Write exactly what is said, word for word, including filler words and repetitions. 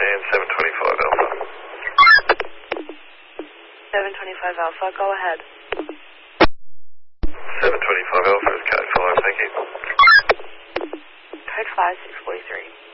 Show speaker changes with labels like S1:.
S1: and seven twenty-five Alpha.
S2: seven twenty-five Alpha, go ahead.
S1: seven twenty-five Alpha is code five, thank you.
S2: Code five, six forty-three.